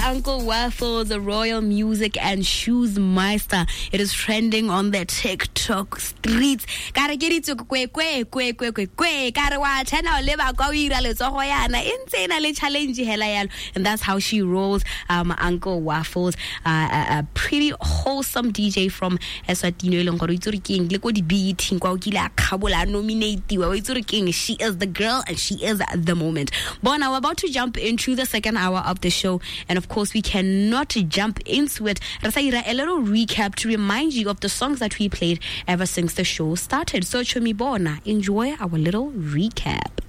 Uncle Waffles, the Royal Music and Shoes Meister. It is trending on the TikTok streets. And that's how she rolls. Uncle Waffles, a pretty wholesome DJ from Eswatini. She is the girl and she is the moment. But now we're about to jump into the second hour of the show, and of course we cannot jump into it. Rasaira, a little recap to remind you of the songs that we played ever since the show started. So Chomi Bona, enjoy our little recap.